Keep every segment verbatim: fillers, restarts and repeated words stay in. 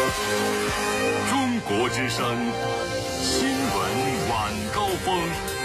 中国之声新闻晚高峰。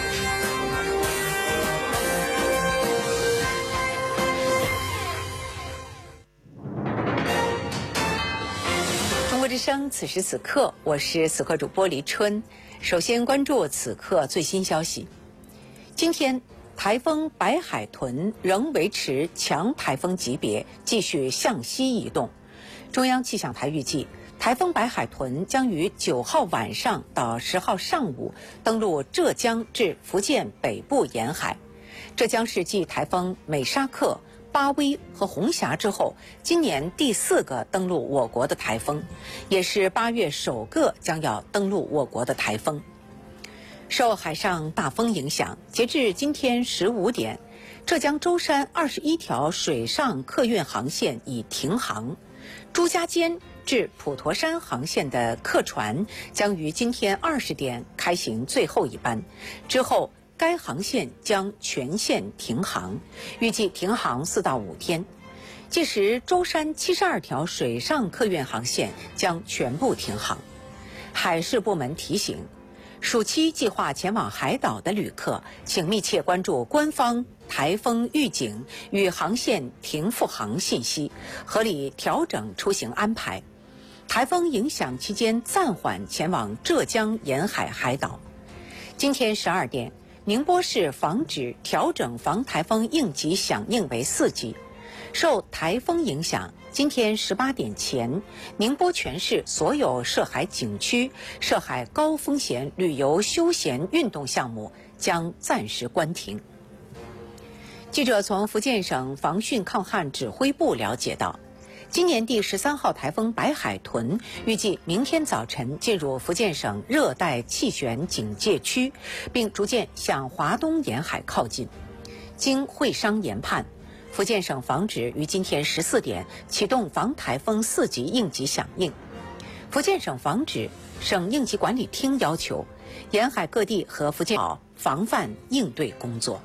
中国之声，此时此刻，我是此刻主播黎春。首先关注此刻最新消息。今天，台风白海豚仍维持强台风级别，继续向西移动。中央气象台预计，台风白海豚将于九号晚上到十号上午登陆浙江至福建北部沿海。这将是继台风美沙克、巴威和红霞之后，今年第四个登陆我国的台风，也是八月首个将要登陆我国的台风。受海上大风影响，截至今天十五点，浙江舟山二十一条水上客运航线已停航，朱家尖至普陀山航线的客船将于今天二十点开行最后一班，之后该航线将全线停航，预计停航四到五天。届时，舟山七十二条水上客运航线将全部停航。海事部门提醒，暑期计划前往海岛的旅客，请密切关注官方台风预警与航线停复航信息，合理调整出行安排。台风影响期间暂缓前往浙江沿海海岛。今天十二点，宁波市防止调整防台风应急响应为四级。受台风影响，今天十八点前，宁波全市所有涉海景区、涉海高风险旅游休闲运动项目将暂时关停。记者从福建省防汛抗旱指挥部了解到，今年第十三号台风白海豚预计明天早晨进入福建省热带气旋警戒区，并逐渐向华东沿海靠近。经会商研判，福建省防指于今天十四点启动防台风四级应急响应。福建省防指省应急管理厅要求，沿海各地和福建岛防范应对工作。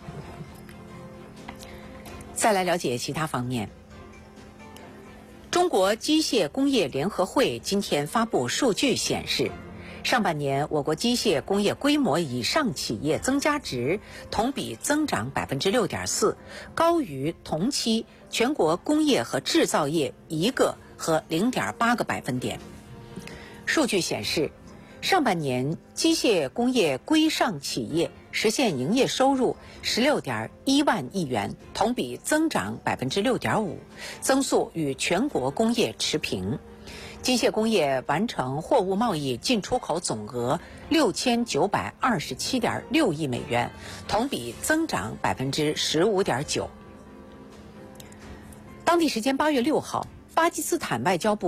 再来了解其他方面。中国机械工业联合会今天发布数据显示，上半年我国机械工业规模以上企业增加值同比增长 百分之六点四， 高于同期全国工业和制造业一个和 零点八个百分点。数据显示，上半年机械工业规上企业实现营业收入 十六点一万亿元，同比增长 百分之六点五， 增速与全国工业持平。机械工业完成货物贸易进出口总额 六千九百二十七点六亿美元，同比增长 百分之十五点九。当地时间八月六号，巴基斯坦外交部